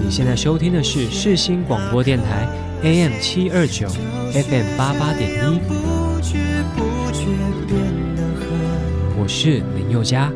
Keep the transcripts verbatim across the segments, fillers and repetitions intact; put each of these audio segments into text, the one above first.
你现在收听的是世新广播电台 A M 七二九 F M 八八点一，我是林宥嘉。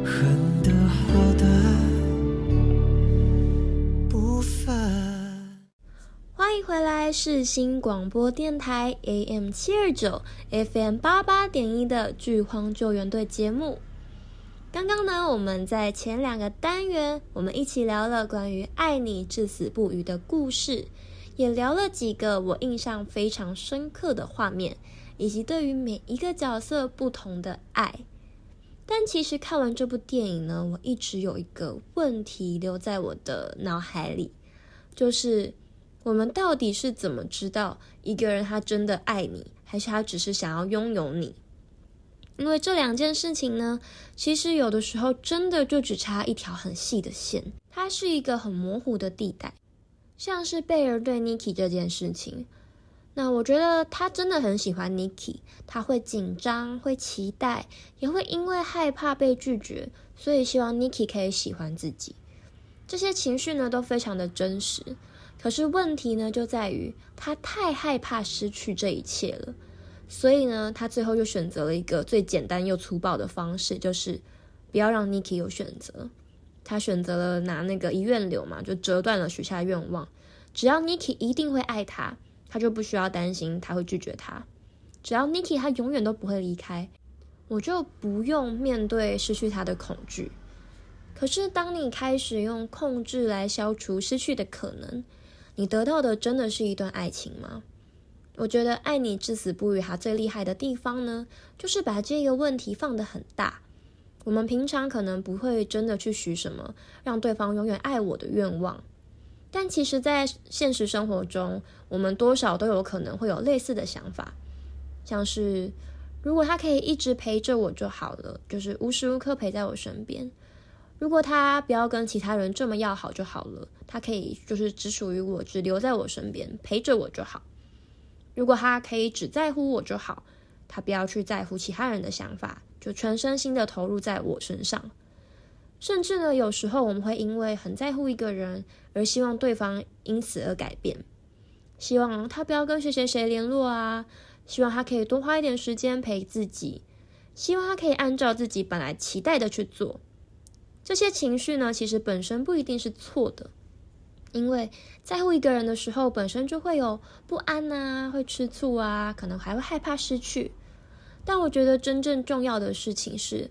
欢迎回来世新广播电台 A M 七二九 F M 八八点一的剧荒救援队节目。刚刚呢，我们在前两个单元，我们一起聊了关于爱你至死不渝的故事，也聊了几个我印象非常深刻的画面，以及对于每一个角色不同的爱。但其实看完这部电影呢，我一直有一个问题留在我的脑海里，就是我们到底是怎么知道一个人他真的爱你，还是他只是想要拥有你？因为这两件事情呢，其实有的时候真的就只差一条很细的线，它是一个很模糊的地带。像是贝尔对 Nikki 这件事情，那我觉得他真的很喜欢 Nikki， 他会紧张，会期待，也会因为害怕被拒绝，所以希望 Nikki 可以喜欢自己。这些情绪呢都非常的真实，可是问题呢就在于他太害怕失去这一切了。所以呢，他最后就选择了一个最简单又粗暴的方式，就是不要让 Nikki 有选择。他选择了拿那个遗愿流嘛，就折断了许下愿望。只要 Nikki 一定会爱他，他就不需要担心他会拒绝他。只要 Nikki 他永远都不会离开，我就不用面对失去他的恐惧。可是当你开始用控制来消除失去的可能，你得到的真的是一段爱情吗？我觉得爱你至死不渝它最厉害的地方呢，就是把这个问题放得很大。我们平常可能不会真的去许什么让对方永远爱我的愿望，但其实在现实生活中，我们多少都有可能会有类似的想法，像是如果他可以一直陪着我就好了，就是无时无刻陪在我身边。如果他不要跟其他人这么要好就好了，他可以就是只属于我，只留在我身边陪着我就好。如果他可以只在乎我就好，他不要去在乎其他人的想法，就全身心的投入在我身上。甚至呢，有时候我们会因为很在乎一个人，而希望对方因此而改变，希望他不要跟谁谁谁联络啊，希望他可以多花一点时间陪自己，希望他可以按照自己本来期待的去做。这些情绪呢，其实本身不一定是错的，因为在乎一个人的时候，本身就会有不安啊，会吃醋啊，可能还会害怕失去。但我觉得真正重要的事情是，